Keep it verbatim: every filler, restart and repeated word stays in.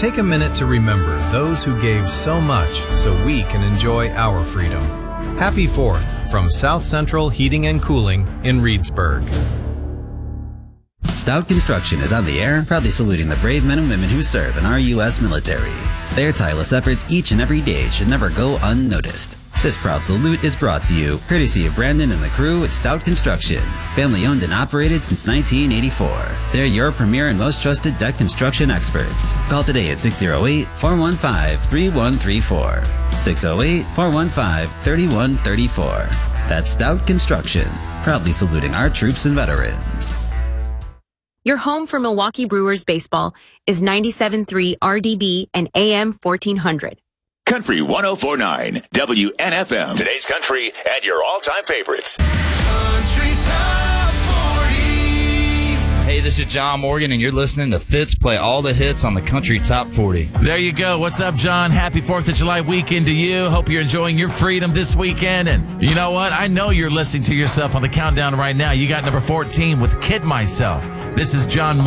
take a minute to remember those who gave so much so we can enjoy our freedom. Happy fourth from South Central Heating and Cooling in Reedsburg. Stout Construction is on the air, proudly saluting the brave men and women who serve in our U S military. Their tireless efforts each and every day should never go unnoticed. This proud salute is brought to you courtesy of Brandon and the crew at Stout Construction. Family owned and operated since nineteen eighty-four. They're your premier and most trusted deck construction experts. Call today at six oh eight, four one five, three one three four. six oh eight, four one five, three one three four. That's Stout Construction, proudly saluting our troops and veterans. Your home for Milwaukee Brewers baseball is ninety-seven point three R D B and A M fourteen hundred. Country one oh four point nine, W N F M. Today's country and your all-time favorites. Country Top forty. Hey, this is John Morgan, and you're listening to Fitz play all the hits on the Country Top forty. There you go. What's up, John? Happy fourth of July weekend to you. Hope you're enjoying your freedom this weekend. And you know what? I know you're listening to yourself on the countdown right now. You got number fourteen with Kid Myself. This is John